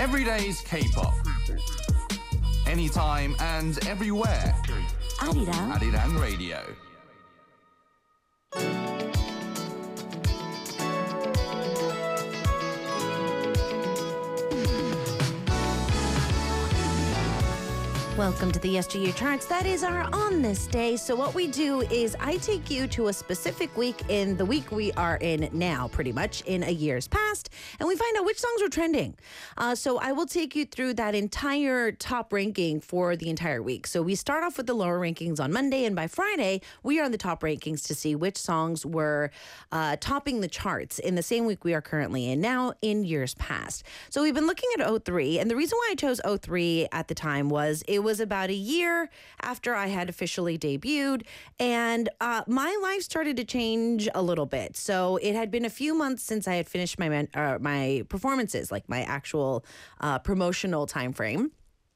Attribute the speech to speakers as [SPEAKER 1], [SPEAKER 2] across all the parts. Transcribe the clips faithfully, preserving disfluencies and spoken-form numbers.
[SPEAKER 1] Every day's K-pop. Anytime and everywhere.
[SPEAKER 2] Arirang.
[SPEAKER 1] Arirang Radio.
[SPEAKER 2] Welcome to the S G U Charts. That is our On This Day. So what we do is I take you to a specific week in the week we are in now, pretty much, in a year's past, and we find out which songs were trending. Uh, so I will take you through that entire top ranking for the entire week. So we start off with the lower rankings on Monday, and by Friday, we are on the top rankings to see which songs were uh, topping the charts in the same week we are currently in now in years past. So we've been looking at oh three, and the reason why I chose oh three at the time was it was about a year after I had officially debuted, and uh, my life started to change a little bit. So it had been a few months since I had finished my men- uh, my performances, like my actual uh, promotional time frame.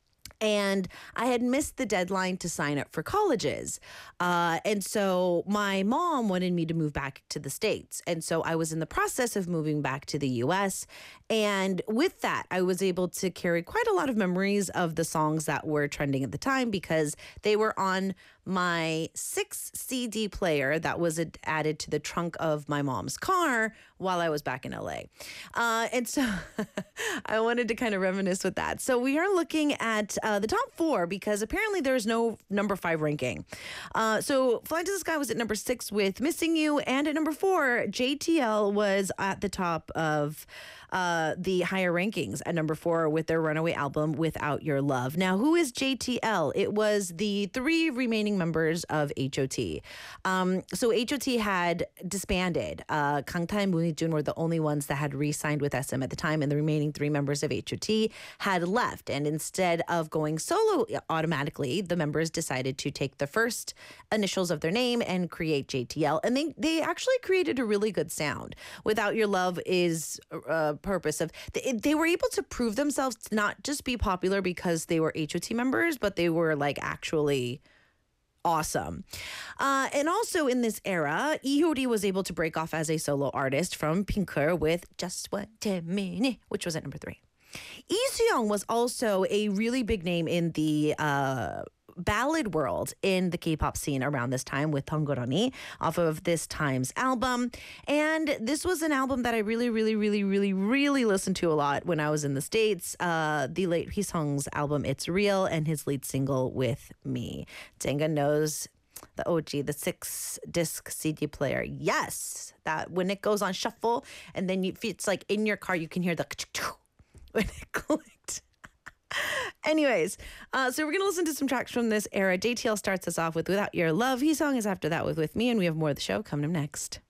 [SPEAKER 2] And I had missed the deadline to sign up for colleges. Uh, and so my mom wanted me to move back to the States. And so I was in the process of moving back to the U S. And with that, I was able to carry quite a lot of memories of the songs that were trending at the time because they were on my six C D player that was added to the trunk of my mom's car while I was back in L A. Uh, and so I wanted to kind of reminisce with that. So we are looking at uh, the top four because apparently there's no number five ranking. Uh, so Fly to the Sky was at number six with Missing You, and at number four, J T L was at the top of uh, the higher rankings at number four with their runaway album, Without Your Love. Now, who is J T L? It was the three remaining members of H O T. Um, so H O T had disbanded. Uh, Kang Tae and Moon Hee-jun were the only ones that had re-signed with S M at the time, and the remaining three members of H O T had left. And instead of going solo automatically, the members decided to take the first initials of their name and create J T L. And they, they actually created a really good sound. Without Your Love is a purpose of, they, they were able to prove themselves to not just be popular because they were H O T members, but they were like actually awesome. Uh, and also in this era, Lee Hyori was able to break off as a solo artist from Pinker with Just One Minute, which was at number three. Lee Soo-young was also a really big name in the uh, ballad world in the K-pop scene around this time with 덩그러니 off of this time's album. And this was an album that I really, really, really, really, really listened to a lot when I was in the States. Uh, the late Hee-sung's album, It's Real, and his lead single, With Me. Jenga knows the O G, the six-disc C D player. Yes, that when it goes on shuffle, and then you, it's like in your car, you can hear the when it clicked. Anyways, uh, so we're going to listen to some tracks from this era. J T L starts us off with Without Your Love. Hee-sung is after that with With Me, and we have more of the show coming up next.